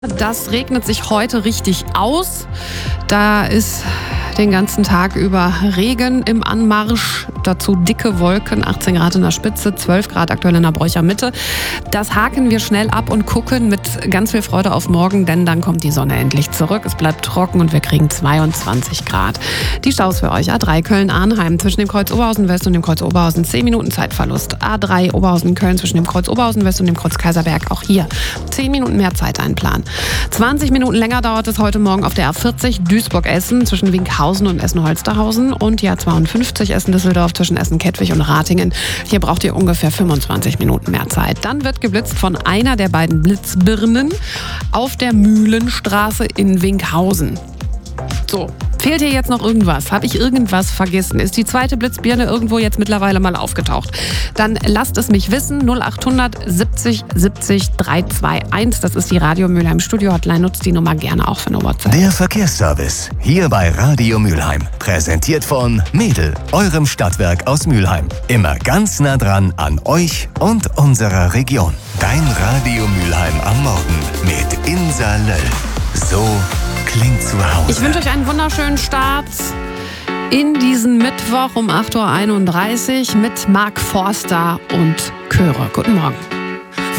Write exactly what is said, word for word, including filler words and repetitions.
Das regnet sich heute richtig aus. Da ist den ganzen Tag über Regen im Anmarsch, dazu dicke Wolken, achtzehn Grad in der Spitze, zwölf Grad aktuell in der Bräucher Mitte. Das haken wir schnell ab und gucken mit ganz viel Freude auf morgen, denn dann kommt die Sonne endlich zurück. Es bleibt trocken und wir kriegen zweiundzwanzig Grad. Die Staus für euch: A drei Köln-Arnheim zwischen dem Kreuz Oberhausen West und dem Kreuz Oberhausen zehn Minuten Zeitverlust. A drei Oberhausen-Köln zwischen dem Kreuz Oberhausen West und dem Kreuz Kaiserberg, auch hier zehn Minuten mehr Zeit einplanen. zwanzig Minuten länger dauert es heute Morgen auf der A vierzig Duisburg-Essen zwischen Winkhausen und Essen-Holsterhausen und die A zweiundfünfzig Essen-Düsseldorf zwischen Essen-Kettwig und Ratingen. Hier braucht ihr ungefähr fünfundzwanzig Minuten mehr Zeit. Dann wird geblitzt von einer der beiden Blitzbirnen auf der Mühlenstraße in Winkhausen. So, fehlt hier jetzt noch irgendwas? Habe ich irgendwas vergessen? Ist die zweite Blitzbirne irgendwo jetzt mittlerweile mal aufgetaucht? Dann lasst es mich wissen. null achthundert siebzig siebzig dreihundertzweiundzwanzig. Das ist die Radio Mülheim Studio Hotline. Nutzt die Nummer gerne auch für eine WhatsApp. Der Verkehrsservice hier bei Radio Mülheim. Präsentiert von Mädel, eurem Stadtwerk aus Mülheim. Immer ganz nah dran an euch und unserer Region. Dein Radio Mülheim am Morgen mit Insa Löll. So klingt zu Hause. Ich wünsche euch einen wunderschönen Start in diesen Mittwoch um acht Uhr einunddreißig mit Mark Forster und Chöre. Guten Morgen.